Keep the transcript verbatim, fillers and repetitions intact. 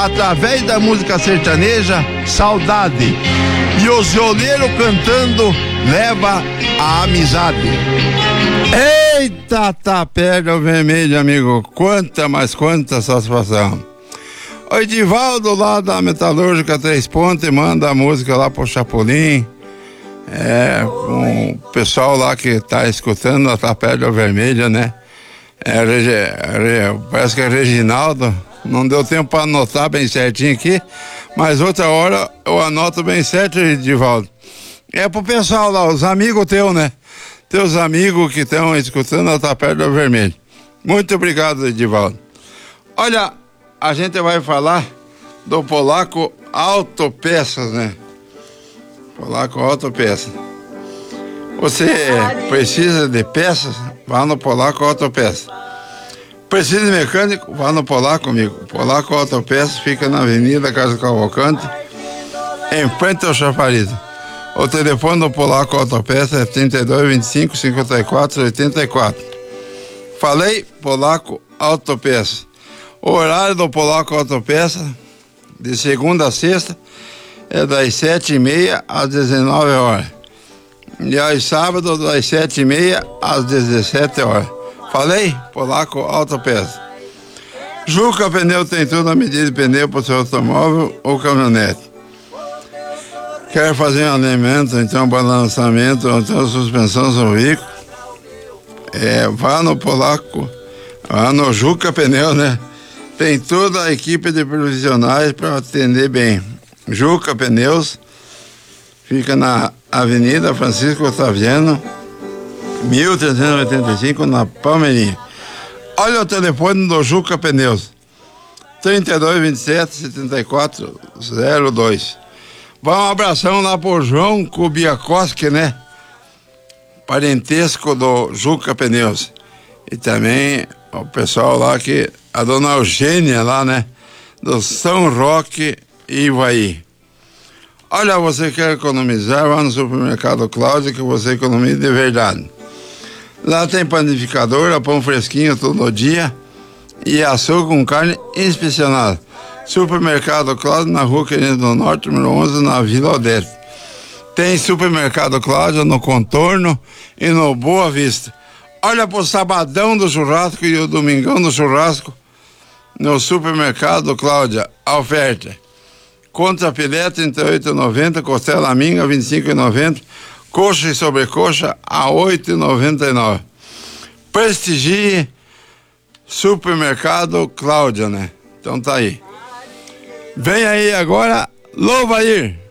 através da música sertaneja, Saudade. E os violeiros cantando Leva a Amizade. Eita, Tapera Vermelho, amigo, quanta, mas quanta satisfação. O Edivaldo lá da Metalúrgica Três Pontes manda a música lá pro Chapolin. É, com o pessoal lá que tá escutando a Tapera Vermelha, né? É, Regi, parece que é Reginaldo. Não deu tempo para anotar bem certinho aqui, mas outra hora eu anoto bem certo, Edivaldo. É pro pessoal lá, os amigos teus, né? Teus amigos que estão escutando a Tapera Vermelha. Muito obrigado, Edivaldo. Olha, a gente vai falar do Polaco Autopeças, né? Polaco Autopeças. Você precisa de peças? Vá no Polaco Autopeças. Precisa de mecânico? Vá no Polaco, amigo. Polaco Autopeças fica na Avenida Carlos Cavalcante, em frente ao Chafariz. O telefone do Polaco Autopeças é trinta e dois, vinte e cinco, cinquenta e quatro, oitenta e quatro. Falei, Polaco Autopeças. O horário do Polaco Autopeças, de segunda a sexta, é das sete e meia às dezenove horas. E aos sábados, das sete e meia às dezessete horas. Falei? Polaco Autopeças. Juca Pneu tem tudo a medida de pneu para o seu automóvel ou caminhonete. Quer fazer um alinhamento, então balançamento, então suspensão do veículo? É, vá no Polaco, vá no Juca Pneu, né? Tem toda a equipe de profissionais para atender bem. Juca Pneus fica na Avenida Francisco Otaviano, mil trezentos e oitenta e cinco, na Palmeirinha. Olha o telefone do Juca Pneus, trinta e dois, vinte e sete, setenta e quatro, zero dois. Vai um abração lá pro João Kubiakoski, né? Parentesco do Juca Pneus. E também o pessoal lá que, a dona Eugênia lá, né? Do São Roque e Ivaí. Olha, você quer economizar? Vá no Supermercado Cláudia que você economiza de verdade. Lá tem panificador, pão fresquinho todo dia e açúcar com carne inspecionada. Supermercado Cláudia na Rua Querendo do Norte, número onze, na Vila Odete. Tem Supermercado Cláudia no Contorno e no Boa Vista. Olha pro sabadão do churrasco e o domingão do churrasco no Supermercado Cláudia. A oferta: contra filé trinta e oito reais e noventa centavos, costela minga vinte e cinco reais e noventa centavos, coxa e sobrecoxa a oito reais e noventa e nove centavos. Prestigie Supermercado Cláudia, né? Então tá aí. Vem aí agora, Louvair.